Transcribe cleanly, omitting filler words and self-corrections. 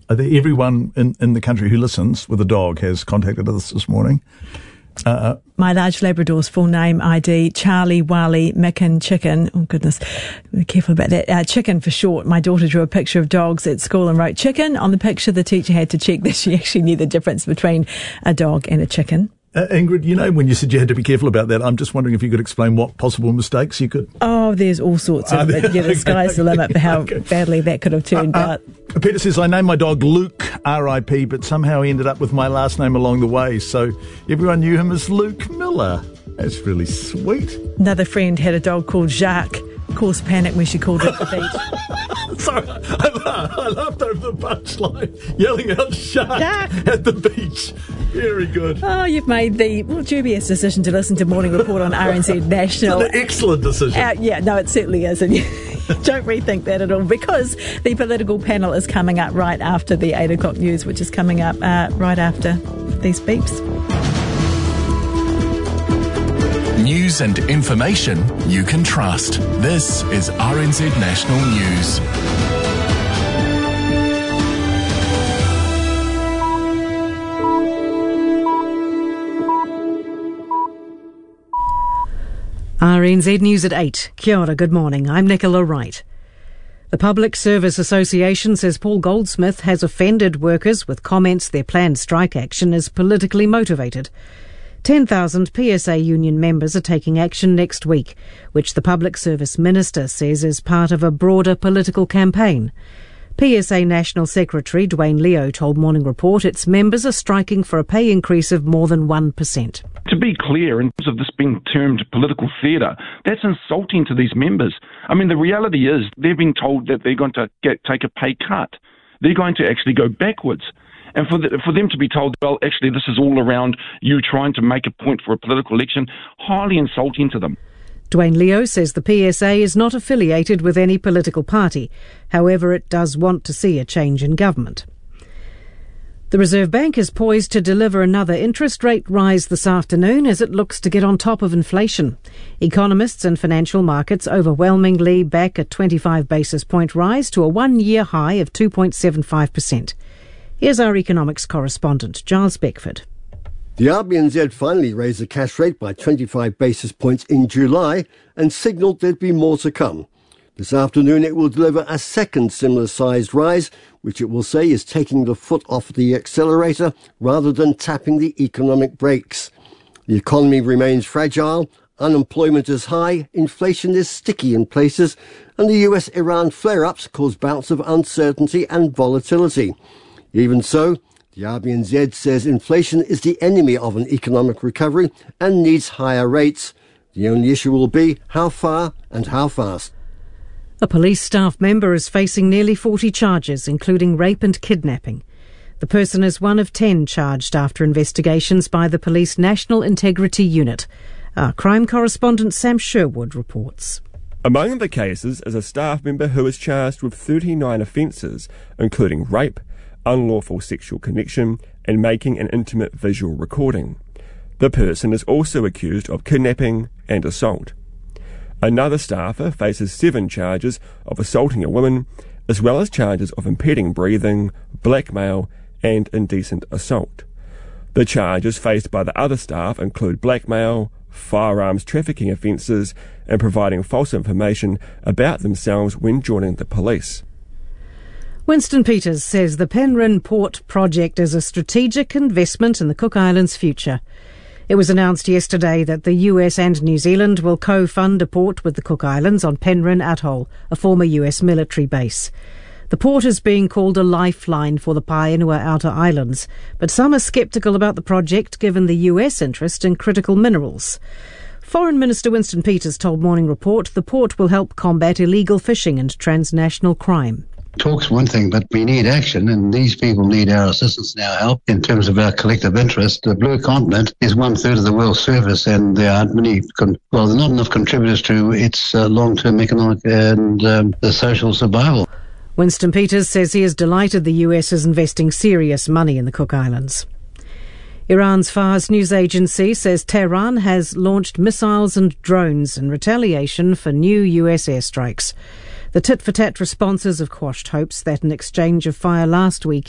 Everyone in the country who listens with a dog has contacted us this morning. My large Labrador's full name ID, Charlie, Wally, Micken, Chicken. Oh, goodness. Be careful about that. Chicken for short. My daughter drew a picture of dogs at school and wrote Chicken. On the picture, the teacher had to check that she actually knew the difference between a dog and a chicken. Ingrid, when you said you had to be careful about that, I'm just wondering if you could explain what possible mistakes you could... Oh, there's all sorts of... the sky's the limit for how badly that could have turned out. Peter says, I named my dog Luke, R.I.P., but somehow he ended up with my last name along the way, so everyone knew him as Luke Miller. That's really sweet. Another friend had a dog called Jacques. Caused panic when she called it the beach. Sorry, I laughed over the punchline, yelling out shark at the beach. Very good. Oh, you've made the dubious decision to listen to Morning Report on RNZ National. It's an excellent decision. It certainly is. And don't rethink that at all, because the political panel is coming up right after the 8 o'clock news, which is coming up right after these beeps. News and information you can trust. This is RNZ National News. RNZ News at 8. Kia ora, good morning. I'm Nicola Wright. The Public Service Association says Paul Goldsmith has offended workers with comments their planned strike action is politically motivated. 10,000 PSA union members are taking action next week, which the Public Service Minister says is part of a broader political campaign. PSA National Secretary Dwayne Leo told Morning Report its members are striking for a pay increase of more than 1%. To be clear, in terms of this being termed political theatre, that's insulting to these members. I mean, the reality is they've been told that they're going to take a pay cut. They're going to actually go backwards. And for them to be told, well, actually, this is all around you trying to make a point for a political election, highly insulting to them. Dwayne Leo says the PSA is not affiliated with any political party. However, it does want to see a change in government. The Reserve Bank is poised to deliver another interest rate rise this afternoon as it looks to get on top of inflation. Economists and financial markets overwhelmingly back a 25 basis point rise to a one-year high of 2.75%. Here's our economics correspondent, Giles Beckford. The RBNZ finally raised the cash rate by 25 basis points in July and signalled there'd be more to come. This afternoon it will deliver a second similar-sized rise, which it will say is taking the foot off the accelerator rather than tapping the economic brakes. The economy remains fragile, unemployment is high, inflation is sticky in places, and the US-Iran flare-ups cause bouts of uncertainty and volatility. Even so, the RBNZ says inflation is the enemy of an economic recovery and needs higher rates. The only issue will be how far and how fast. A police staff member is facing nearly 40 charges, including rape and kidnapping. The person is one of 10 charged after investigations by the Police National Integrity Unit. Our crime correspondent Sam Sherwood reports. Among the cases is a staff member who is charged with 39 offences, including rape, unlawful sexual connection and making an intimate visual recording. The person is also accused of kidnapping and assault. Another staffer faces 7 charges of assaulting a woman, as well as charges of impeding breathing, blackmail and indecent assault. The charges faced by the other staff include blackmail, firearms trafficking offences and providing false information about themselves when joining the police. Winston Peters says the Penryn Port project is a strategic investment in the Cook Islands' future. It was announced yesterday that the US and New Zealand will co-fund a port with the Cook Islands on Penryn Atoll, a former US military base. The port is being called a lifeline for the Paenua Outer Islands, but some are sceptical about the project given the US interest in critical minerals. Foreign Minister Winston Peters told Morning Report the port will help combat illegal fishing and transnational crime. Talk's one thing, but we need action, and these people need our assistance and our help in terms of our collective interest. The Blue Continent is 1/3 of the world's surface, and there aren't many, there are not enough contributors to its long-term economic and the social survival. Winston Peters says he is delighted the US is investing serious money in the Cook Islands. Iran's Fars news agency says Tehran has launched missiles and drones in retaliation for new US airstrikes. The tit-for-tat responses have quashed hopes that an exchange of fire last week